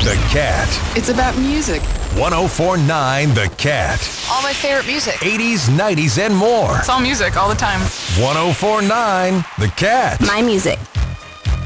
The Cat. It's about music. 104.9 The Cat. All my favorite music. 80s, 90s, and more. It's all music all the time. 104.9 The Cat. My music.